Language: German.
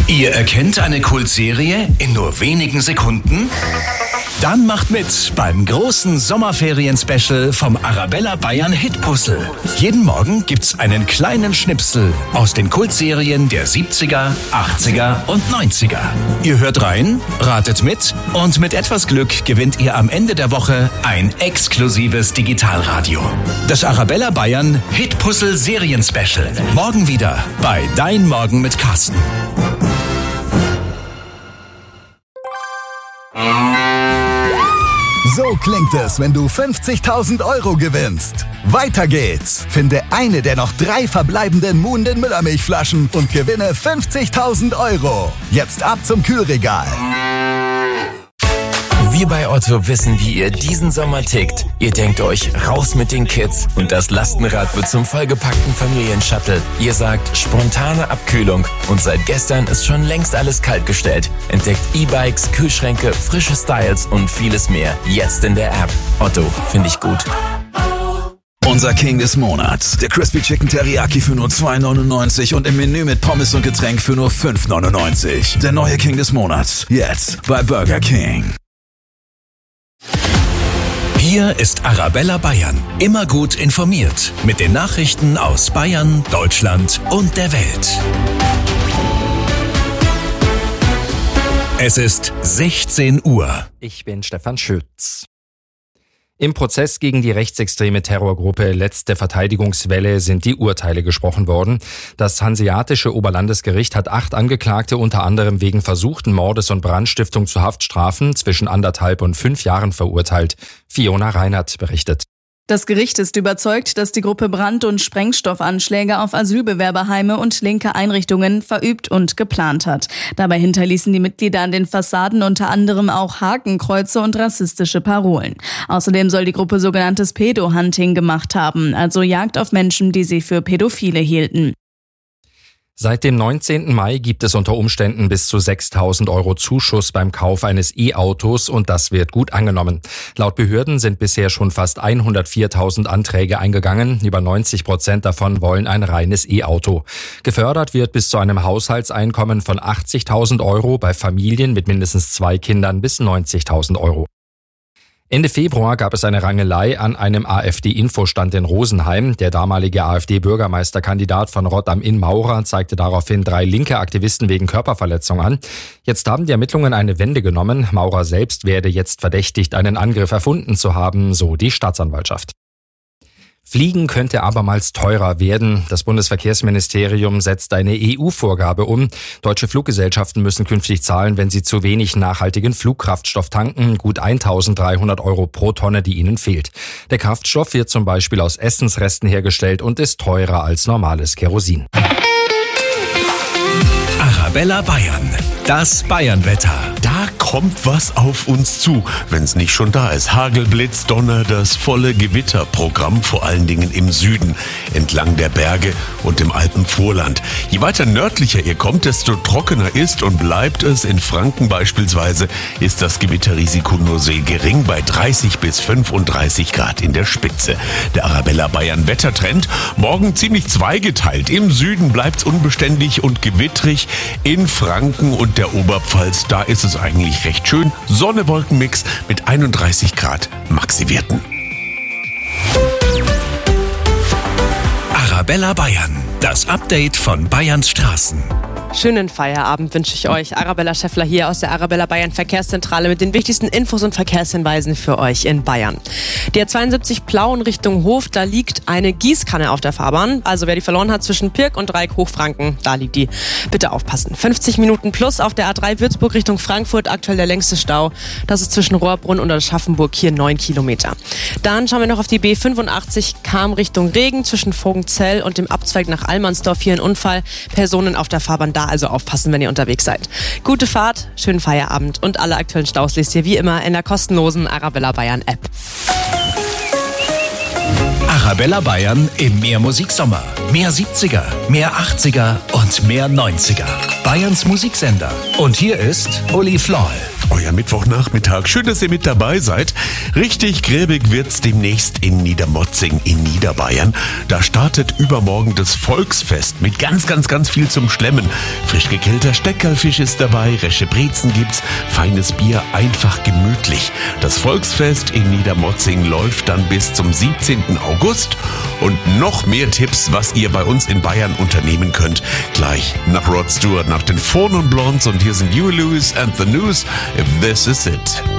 Ihr erkennt eine Kultserie in nur wenigen Sekunden? Dann macht mit beim großen Sommerferien-Special vom Arabella Bayern Hitpuzzle. Jeden Morgen gibt's einen kleinen Schnipsel aus den Kultserien der 70er, 80er und 90er. Ihr hört rein, ratet mit und mit etwas Glück gewinnt ihr am Ende der Woche ein exklusives Digitalradio. Das Arabella Bayern Hitpuzzle Serien-Special. Morgen wieder bei Dein Morgen mit Carsten. So klingt es, wenn du 50.000 Euro gewinnst. Weiter geht's. Finde eine der noch 3 verbleibenden Muhnden Müllermilchflaschen und gewinne 50.000 Euro. Jetzt ab zum Kühlregal. Wir bei Otto wissen, wie ihr diesen Sommer tickt. Ihr denkt euch, raus mit den Kids und das Lastenrad wird zum vollgepackten Familienshuttle. Ihr sagt, spontane Abkühlung und seit gestern ist schon längst alles kaltgestellt. Entdeckt E-Bikes, Kühlschränke, frische Styles und vieles mehr. Jetzt in der App. Otto, finde ich gut. Unser King des Monats. Der Crispy Chicken Teriyaki für nur 2,99 und im Menü mit Pommes und Getränk für nur 5,99. Der neue King des Monats. Jetzt bei Burger King. Hier ist Arabella Bayern. Immer gut informiert mit den Nachrichten aus Bayern, Deutschland und der Welt. Es ist 16 Uhr. Ich bin Stefan Schütz. Im Prozess gegen die rechtsextreme Terrorgruppe Letzte Verteidigungswelle sind die Urteile gesprochen worden. Das Hanseatische Oberlandesgericht hat 8 Angeklagte unter anderem wegen versuchten Mordes und Brandstiftung zu Haftstrafen zwischen 1,5 und 5 Jahren verurteilt. Fiona Reinhardt berichtet. Das Gericht ist überzeugt, dass die Gruppe Brand- und Sprengstoffanschläge auf Asylbewerberheime und linke Einrichtungen verübt und geplant hat. Dabei hinterließen die Mitglieder an den Fassaden unter anderem auch Hakenkreuze und rassistische Parolen. Außerdem soll die Gruppe sogenanntes Pedo-Hunting gemacht haben, also Jagd auf Menschen, die sie für Pädophile hielten. Seit dem 19. Mai gibt es unter Umständen bis zu 6.000 Euro Zuschuss beim Kauf eines E-Autos und das wird gut angenommen. Laut Behörden sind bisher schon fast 104.000 Anträge eingegangen. Über 90% davon wollen ein reines E-Auto. Gefördert wird bis zu einem Haushaltseinkommen von 80.000 Euro, bei Familien mit mindestens 2 Kindern bis 90.000 Euro. Ende Februar gab es eine Rangelei an einem AfD-Infostand in Rosenheim. Der damalige AfD-Bürgermeisterkandidat von Rott am Inn, Maurer, zeigte daraufhin 3 linke Aktivisten wegen Körperverletzung an. Jetzt haben die Ermittlungen eine Wende genommen. Maurer selbst werde jetzt verdächtigt, einen Angriff erfunden zu haben, so die Staatsanwaltschaft. Fliegen könnte abermals teurer werden. Das Bundesverkehrsministerium setzt eine EU-Vorgabe um. Deutsche Fluggesellschaften müssen künftig zahlen, wenn sie zu wenig nachhaltigen Flugkraftstoff tanken. Gut 1.300 Euro pro Tonne, die ihnen fehlt. Der Kraftstoff wird zum Beispiel aus Essensresten hergestellt und ist teurer als normales Kerosin. Arabella Bayern. Das Bayernwetter. Da kommt was auf uns zu, wenn es nicht schon da ist. Hagel, Blitz, Donner, das volle Gewitterprogramm, vor allen Dingen im Süden, entlang der Berge und im Alpenvorland. Je weiter nördlicher ihr kommt, desto trockener ist und bleibt es. In Franken beispielsweise ist das Gewitterrisiko nur sehr gering, bei 30 bis 35 Grad in der Spitze. Der Arabella Bayern Wettertrend, morgen ziemlich zweigeteilt. Im Süden bleibt es unbeständig und gewittrig. In Franken und der Oberpfalz, da ist es eigentlich recht schön. Sonne-Wolken-Mix mit 31 Grad Maxi-Werten. Arabella Bayern. Das Update von Bayerns Straßen. Schönen Feierabend wünsche ich euch. Arabella Schäffler hier aus der Arabella Bayern Verkehrszentrale mit den wichtigsten Infos und Verkehrshinweisen für euch in Bayern. Die A72 Plauen Richtung Hof, da liegt eine Gießkanne auf der Fahrbahn. Also wer die verloren hat zwischen Pirk und Dreieck Hochfranken, da liegt die. Bitte aufpassen. 50 Minuten plus auf der A3 Würzburg Richtung Frankfurt, aktuell der längste Stau. Das ist zwischen Rohrbrunn und Aschaffenburg, hier 9 Kilometer. Dann schauen wir noch auf die B85 Cham Richtung Regen zwischen Vogenzell und dem Abzweig nach Allmannsdorf. Hier ein Unfall. Personen auf der Fahrbahn da, also aufpassen, wenn ihr unterwegs seid. Gute Fahrt, schönen Feierabend und alle aktuellen Staus lest ihr wie immer in der kostenlosen Arabella Bayern App. Arabella Bayern im Mehr Musiksommer. Mehr 70er, mehr 80er und mehr 90er. Bayerns Musiksender. Und hier ist Uli Floll. Euer Mittwochnachmittag. Schön, dass ihr mit dabei seid. Richtig gräbig wird's demnächst in Niedermotzing in Niederbayern. Da startet übermorgen das Volksfest mit ganz viel zum Schlemmen. Frisch gegrillter Steckerlfisch ist dabei, Resche Brezen gibt's, feines Bier, einfach gemütlich. Das Volksfest in Niedermotzing läuft dann bis zum 17. August. Und noch mehr Tipps, was ihr bei uns in Bayern unternehmen könnt, gleich nach Rod Stewart, nach den Four Non Blondes. Und hier sind Huey Lewis and the News. If this is it.